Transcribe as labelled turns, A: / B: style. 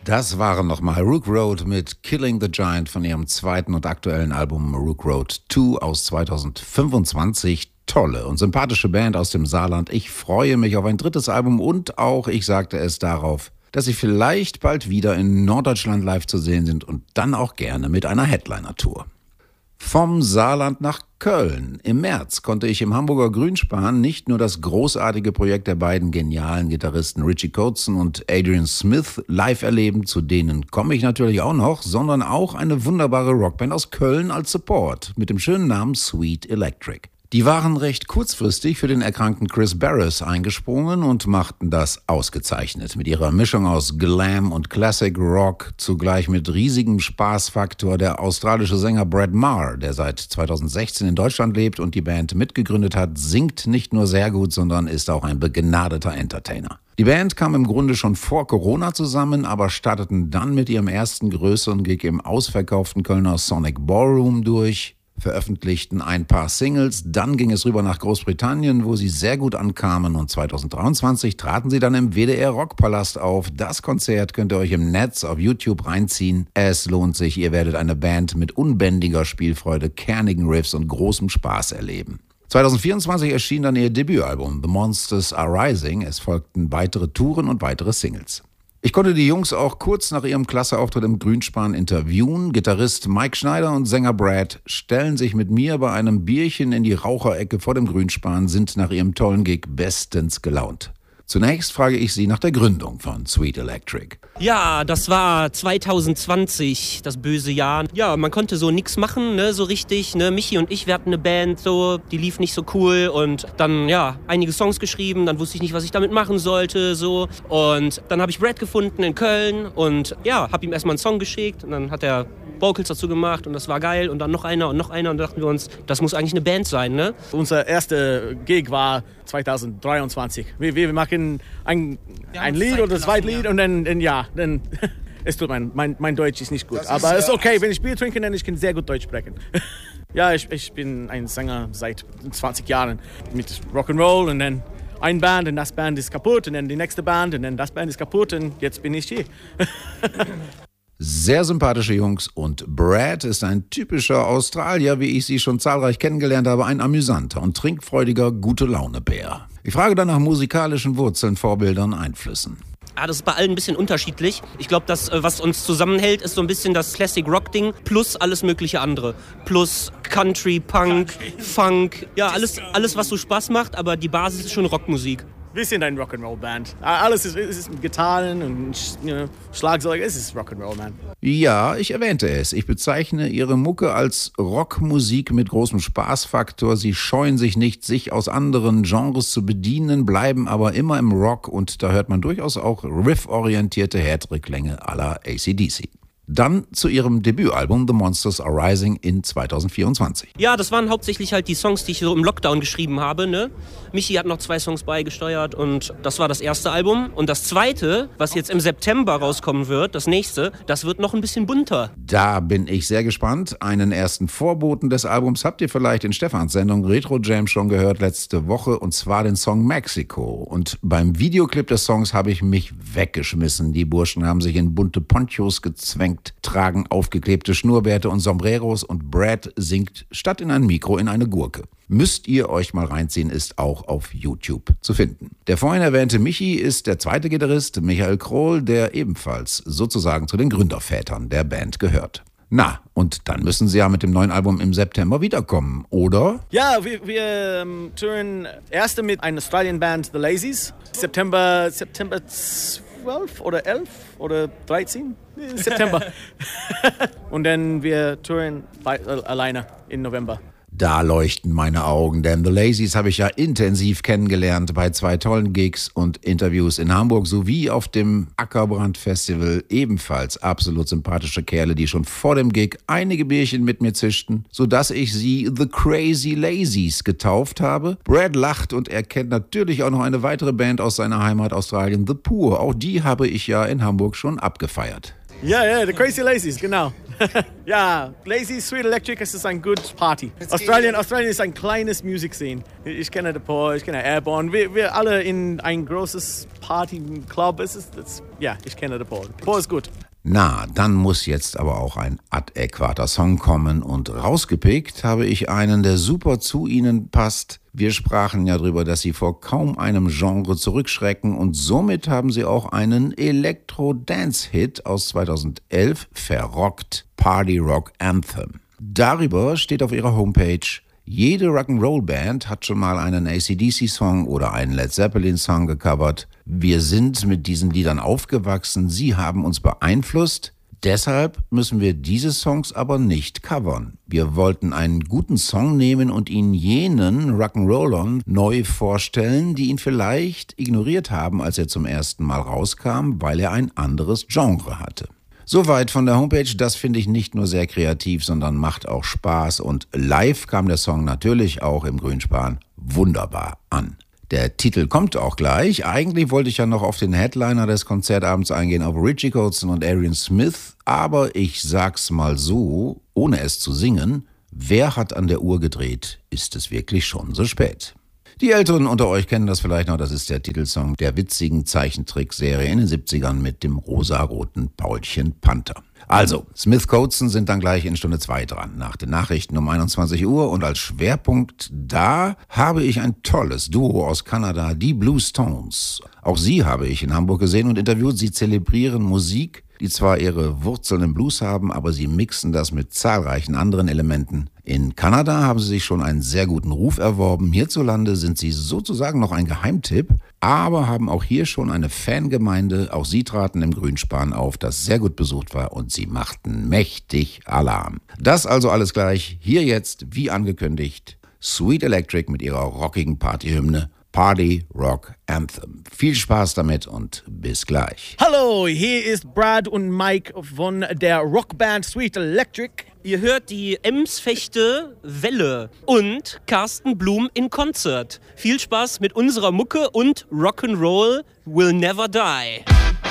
A: Das waren nochmal Rook Road mit Killing the Giant von ihrem zweiten und aktuellen Album Rook Road 2 aus 2025. Tolle und sympathische Band aus dem Saarland. Ich freue mich auf ein drittes Album und auch, ich sagte es, darauf, dass sie vielleicht bald wieder in Norddeutschland live zu sehen sind und dann auch gerne mit einer Headliner-Tour. Vom Saarland nach Köln. Im März konnte ich im Hamburger Grünspan nicht nur das großartige Projekt der beiden genialen Gitarristen Richie Kotzen und Adrian Smith live erleben, zu denen komme ich natürlich auch noch, sondern auch eine wunderbare Rockband aus Köln als Support mit dem schönen Namen Sweet Electric. Die waren recht kurzfristig für den erkrankten Chris Barris eingesprungen und machten das ausgezeichnet. Mit ihrer Mischung aus Glam und Classic Rock, zugleich mit riesigem Spaßfaktor der australische Sänger Brad Maher, der seit 2016 in Deutschland lebt und die Band mitgegründet hat, singt nicht nur sehr gut, sondern ist auch ein begnadeter Entertainer. Die Band kam im Grunde schon vor Corona zusammen, aber starteten dann mit ihrem ersten größeren Gig im ausverkauften Kölner Sonic Ballroom durch, veröffentlichten ein paar Singles, dann ging es rüber nach Großbritannien, wo sie sehr gut ankamen und 2023 traten sie dann im WDR Rockpalast auf. Das Konzert könnt ihr euch im Netz auf YouTube reinziehen. Es lohnt sich, ihr werdet eine Band mit unbändiger Spielfreude, kernigen Riffs und großem Spaß erleben. 2024 erschien dann ihr Debütalbum The Monsters Are Rising. Es folgten weitere Touren und weitere Singles. Ich konnte die Jungs auch kurz nach ihrem Klasseauftritt im Grünspan interviewen. Gitarrist Mike Schneider und Sänger Brad stellen sich mit mir bei einem Bierchen in die Raucherecke vor dem Grünspan, sind nach ihrem tollen Gig bestens gelaunt. Zunächst frage ich sie nach der Gründung von Sweet Electric.
B: Ja, das war 2020, das böse Jahr. Ja, man konnte so nichts machen, ne, so richtig. Ne? Michi und ich, wir hatten eine Band, so, die lief nicht so cool. Und dann, ja, einige Songs geschrieben. Dann wusste ich nicht, was ich damit machen sollte, so. Und dann habe ich Brad gefunden in Köln und ja, habe ihm erstmal einen Song geschickt. Und dann hat er Vocals dazu gemacht und das war geil. Und dann noch einer und noch einer. Und da dachten wir uns, das muss eigentlich eine Band sein, ne?
C: Unser erster Gig war 2023. Wir machen ein Lied oder zwei Lied und dann es tut mein Deutsch ist nicht gut. Aber es ist okay, wenn ich Bier trinke, dann ich kann sehr gut Deutsch sprechen. Ja, ich bin ein Sänger seit 20 Jahren mit Rock'n'Roll und dann ein Band und das Band ist kaputt und dann die nächste Band und dann das Band ist kaputt und jetzt bin ich hier.
A: Sehr sympathische Jungs und Brad ist ein typischer Australier, wie ich sie schon zahlreich kennengelernt habe, ein amüsanter und trinkfreudiger Gute-Laune-Bär. Ich frage dann nach musikalischen Wurzeln, Vorbildern, Einflüssen.
B: Ja, das ist bei allen ein bisschen unterschiedlich. Ich glaube, das, was uns zusammenhält, ist so ein bisschen das Classic-Rock-Ding plus alles mögliche andere. Plus Country, Punk, Funk, ja, alles, was so Spaß macht, aber die Basis ist schon Rockmusik.
C: Wir sind eine Rock'n'Roll-Band. Alles ist mit Gitarren und Schlagzeug. Es ist Rock'n'Roll, man.
A: Ja, ich erwähnte es. Ich bezeichne ihre Mucke als Rockmusik mit großem Spaßfaktor. Sie scheuen sich nicht, sich aus anderen Genres zu bedienen, bleiben aber immer im Rock und da hört man durchaus auch rifforientierte Härtere-Klänge à la AC/DC. Dann zu ihrem Debütalbum The Monsters Are Rising in 2024.
B: Ja, das waren hauptsächlich halt die Songs, die ich so im Lockdown geschrieben habe, ne? Michi hat noch 2 Songs beigesteuert und das war das erste Album. Und das zweite, was jetzt im September rauskommen wird, das nächste, das wird noch ein bisschen bunter.
A: Da bin ich sehr gespannt. Einen ersten Vorboten des Albums habt ihr vielleicht in Stefans Sendung Retro Jam schon gehört letzte Woche, und zwar den Song Mexico. Und beim Videoclip des Songs habe ich mich weggeschmissen. Die Burschen haben sich in bunte Ponchos gezwängt, tragen aufgeklebte Schnurrbärte und Sombreros und Brad singt statt in ein Mikro in eine Gurke. Müsst ihr euch mal reinziehen, ist auch auf YouTube zu finden. Der vorhin erwähnte Michi ist der zweite Gitarrist, Michael Krohl, der ebenfalls sozusagen zu den Gründervätern der Band gehört. Na, und dann müssen sie ja mit dem neuen Album im September wiederkommen, oder?
C: Ja, wir touren erst mit einer Australian Band, The Lazies. September 12 oder 11 oder 13? September. Und dann wir touren alleine im November.
A: Da leuchten meine Augen, denn The Lazies habe ich ja intensiv kennengelernt bei 2 tollen Gigs und Interviews in Hamburg sowie auf dem Ackerbrand Festival. Ebenfalls absolut sympathische Kerle, die schon vor dem Gig einige Bierchen mit mir zischten, sodass ich sie The Crazy Lazies getauft habe. Brad lacht und er kennt natürlich auch noch eine weitere Band aus seiner Heimat Australien, The Poor. Auch die habe ich ja in Hamburg schon abgefeiert.
C: Ja, The Crazy Lazies, genau. Ja, Lazy Sweet Electric ist ein gut Party. Australien ist ein kleines Musikszene. Ich kenne The Paw, ich kenne Airborne. Wir alle in ein großes Party-Club. Ich kenne The Paw. The Paw ist gut.
A: Na, dann muss jetzt aber auch ein Adäquater-Song kommen und rausgepickt habe ich einen, der super zu Ihnen passt. Wir sprachen ja drüber, dass Sie vor kaum einem Genre zurückschrecken und somit haben Sie auch einen Elektro-Dance-Hit aus 2011 verrockt, Party Rock Anthem. Darüber steht auf Ihrer Homepage: Jede Rock'n'Roll-Band hat schon mal einen AC/DC-Song oder einen Led Zeppelin-Song gecovert. Wir sind mit diesen Liedern aufgewachsen, sie haben uns beeinflusst. Deshalb müssen wir diese Songs aber nicht covern. Wir wollten einen guten Song nehmen und ihn jenen Rock'n'Rollern neu vorstellen, die ihn vielleicht ignoriert haben, als er zum ersten Mal rauskam, weil er ein anderes Genre hatte. Soweit von der Homepage, das finde ich nicht nur sehr kreativ, sondern macht auch Spaß und live kam der Song natürlich auch im Grünspan wunderbar an. Der Titel kommt auch gleich. Eigentlich wollte ich ja noch auf den Headliner des Konzertabends eingehen, auf Richie Kotzen und Arian Smith, aber ich sag's mal so, ohne es zu singen: Wer hat an der Uhr gedreht? Ist es wirklich schon so spät? Die Älteren unter euch kennen das vielleicht noch, das ist der Titelsong der witzigen Zeichentrickserie in den 70ern mit dem rosaroten Paulchen Panther. Also, Smith Coatzen sind dann gleich in Stunde 2 dran, nach den Nachrichten um 21 Uhr und als Schwerpunkt da habe ich ein tolles Duo aus Kanada, die Blue Stones. Auch sie habe ich in Hamburg gesehen und interviewt. Sie zelebrieren Musik, die zwar ihre Wurzeln im Blues haben, aber sie mixen das mit zahlreichen anderen Elementen. In Kanada haben sie sich schon einen sehr guten Ruf erworben. Hierzulande sind sie sozusagen noch ein Geheimtipp, aber haben auch hier schon eine Fangemeinde. Auch sie traten im Grünspan auf, das sehr gut besucht war, und sie machten mächtig Alarm. Das also alles gleich. Hier jetzt, wie angekündigt, Sweet Electric mit ihrer rockigen Partyhymne Party Rock Anthem. Viel Spaß damit und bis gleich.
C: Hallo, hier ist Brad und Mike von der Rockband Sweet Electric.
B: Ihr hört die Emsfechte Welle und Carsten Blum in Konzert. Viel Spaß mit unserer Mucke und Rock'n'Roll will never die.